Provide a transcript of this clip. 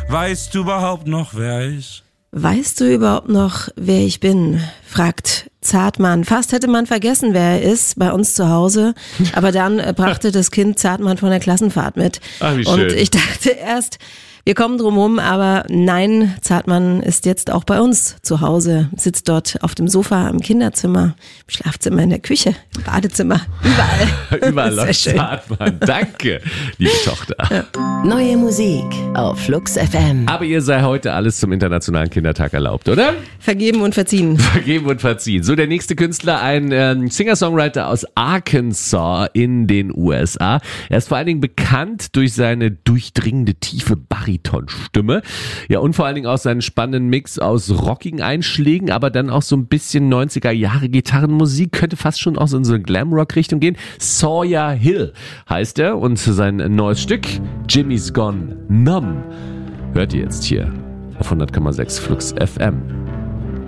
Weißt du überhaupt noch, wer ich? Weißt du überhaupt noch, wer ich bin? Fragt Zartmann. Fast hätte man vergessen, wer er ist, bei uns zu Hause. Aber dann brachte das Kind Zartmann von der Klassenfahrt mit. Ach, wie schön. Und ich dachte erst, wir kommen drum rum, aber nein, Zartmann ist jetzt auch bei uns zu Hause. Sitzt dort auf dem Sofa im Kinderzimmer, im Schlafzimmer, in der Küche, im Badezimmer, überall. Überall läuft Zartmann. Danke, liebe Tochter. Ja. Neue Musik auf Flux FM. Aber ihr sei heute alles zum Internationalen Kindertag erlaubt, oder? Vergeben und verziehen. Vergeben und verziehen. So, der nächste Künstler, ein Singer-Songwriter aus Arkansas in den USA. Er ist vor allen Dingen bekannt durch seine durchdringende, tiefe Baritonstimme. Ja, und vor allen Dingen auch seinen spannenden Mix aus rockigen Einschlägen, aber dann auch so ein bisschen 90er Jahre Gitarrenmusik. Könnte fast schon auch so in so eine Glamrock-Richtung gehen. Sawyer Hill heißt er und sein neues Stück Jimmy's Gone Numb hört ihr jetzt hier auf 100,6 Flux FM.